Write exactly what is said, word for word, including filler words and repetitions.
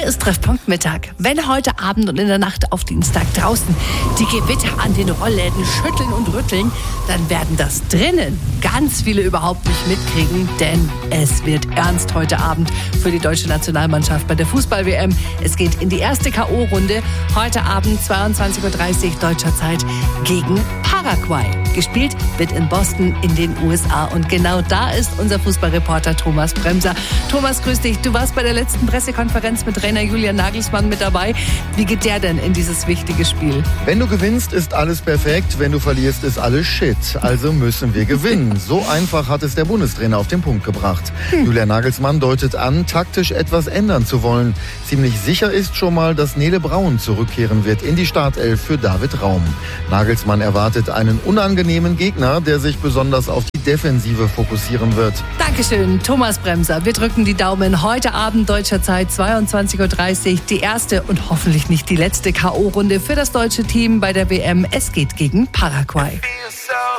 ist Treffpunkt Mittag. Wenn heute Abend und in der Nacht auf Dienstag draußen die Gewitter an den Rollläden schütteln und rütteln, dann werden das drinnen ganz viele überhaupt nicht mitkriegen, denn es wird ernst heute Abend für die deutsche Nationalmannschaft bei der Fußball-W M. Es geht in die erste K O-Runde. Heute Abend zweiundzwanzig Uhr dreißig deutscher Zeit gegen Paraguay. Gespielt wird in Boston in den U S A. Und genau da ist unser Fußballreporter Thomas Bremser. Thomas, grüß dich. Du warst bei der letzten Pressekonferenz mit Trainer Julian Nagelsmann mit dabei. Wie geht der denn in dieses wichtige Spiel? Wenn du gewinnst, ist alles perfekt. Wenn du verlierst, ist alles Shit. Also müssen wir gewinnen. So einfach hat es der Bundestrainer auf den Punkt gebracht. Hm. Julian Nagelsmann deutet an, taktisch etwas ändern zu wollen. Ziemlich sicher ist schon mal, dass Nele Braun zurückkehren wird in die Startelf für David Raum. Nagelsmann erwartet einen unangenehmen Gegner, der sich besonders auf die Defensive fokussieren wird. Dankeschön, Thomas Bremser. Wir drücken die Daumen. Heute Abend deutscher Zeit, zweiundzwanzig Uhr dreißig, die erste und hoffentlich nicht die letzte K O-Runde für das deutsche Team bei der W M. Es geht gegen Paraguay.